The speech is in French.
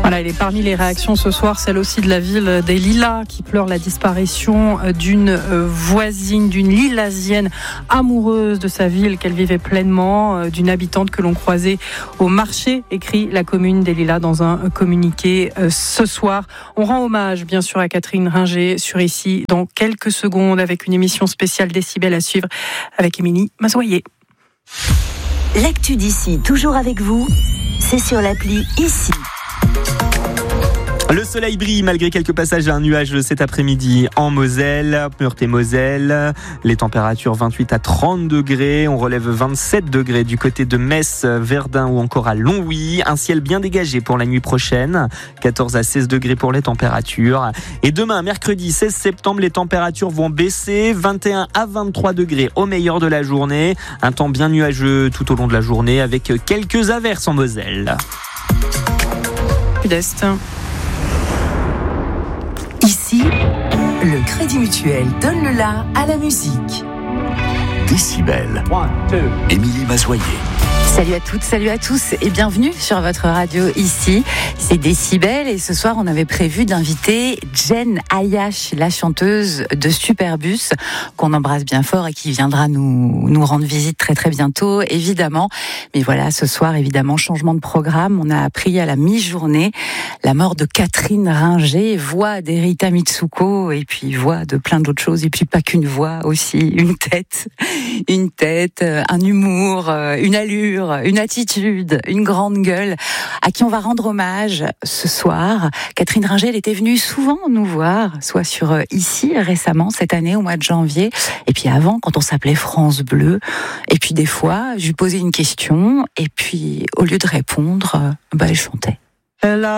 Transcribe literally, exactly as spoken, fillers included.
Voilà, elle est parmi les réactions ce soir, celle aussi de la ville des Lilas qui pleure la disparition d'une voisine, d'une Lilasienne amoureuse de sa ville qu'elle vivait pleinement, d'une habitante que l'on croisait au marché, écrit la commune des Lilas dans un communiqué ce soir. On rend hommage bien sûr à Catherine Ringer sur Ici dans quelques secondes avec une émission spéciale Décibel à suivre avec Émilie Mazoyer. L'actu d'ici, toujours avec vous, c'est sur l'appli Ici. Le soleil brille malgré quelques passages à un nuage cet après-midi en Moselle, Meurthe-et-Moselle. Les températures vingt-huit à trente degrés. On relève vingt-sept degrés du côté de Metz, Verdun ou encore à Longwy. Un ciel bien dégagé pour la nuit prochaine. quatorze à seize degrés pour les températures. Et demain, mercredi seize septembre, les températures vont baisser. vingt et un à vingt-trois degrés au meilleur de la journée. Un temps bien nuageux tout au long de la journée avec quelques averses en Moselle. Sud-Est. Ici, le Crédit Mutuel donne le la à la musique. Décibel. Émilie Mazoyer. Salut à toutes, salut à tous et bienvenue sur votre radio Ici. C'est Décibel et ce soir on avait prévu d'inviter Jen Ayash, la chanteuse de Superbus, qu'on embrasse bien fort et qui viendra nous, nous rendre visite très très bientôt, évidemment. Mais voilà, ce soir, évidemment, changement de programme. On a appris à la mi-journée la mort de Catherine Ringer, voix d'Erita Mitsuko et puis voix de plein d'autres choses. Et puis pas qu'une voix, aussi une tête, une tête, un humour, une allure, une attitude, une grande gueule, à qui on va rendre hommage ce soir. Catherine Ringer, elle était venue souvent nous voir, soit sur Ici récemment, cette année, au mois de janvier, et puis avant, quand on s'appelait France Bleu. Et puis des fois, je lui posais une question, et puis au lieu de répondre, bah, elle chantait. Elle a